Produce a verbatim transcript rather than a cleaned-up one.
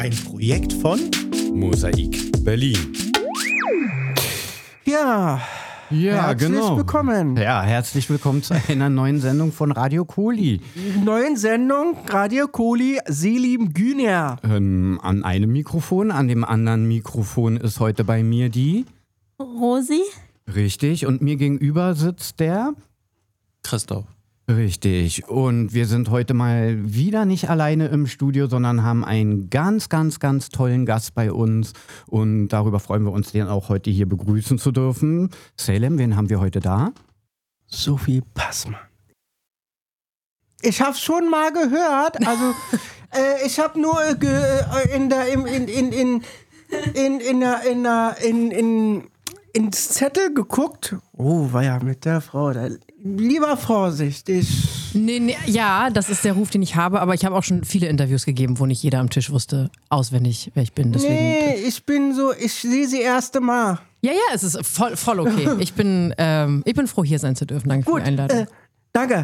Ein Projekt von Mosaik Berlin. Ja, Ja, herzlich genau. willkommen. Ja, herzlich willkommen zu einer neuen Sendung von Radio Koli. Neuen Sendung Radio Koli Selim Güner. Ähm, an einem Mikrofon, an dem anderen Mikrofon ist heute bei mir die. Rosi? Richtig, und mir gegenüber sitzt der. Christoph. Richtig, und wir sind heute mal wieder nicht alleine im Studio, sondern haben einen ganz, ganz, ganz tollen Gast bei uns. Und darüber freuen wir uns, den auch heute hier begrüßen zu dürfen. Salem, wen haben wir heute da? Sophie Passmann. Ich hab's schon mal gehört, also äh, ich hab nur äh, ge, äh, in der im, in in in in in der in der in in ins Zettel geguckt. Oh, war ja mit der Frau. Da, lieber vorsichtig. Nee, nee, ja, das ist der Ruf, den ich habe, aber ich habe auch schon viele Interviews gegeben, wo nicht jeder am Tisch wusste auswendig, wer ich bin. Deswegen, Nee, ich bin so, ich sehe sie erste Mal. Ja, ja, es ist voll, voll okay. Ich bin, ähm, ich bin froh, hier sein zu dürfen. Danke für Gut, die Einladung. äh, danke.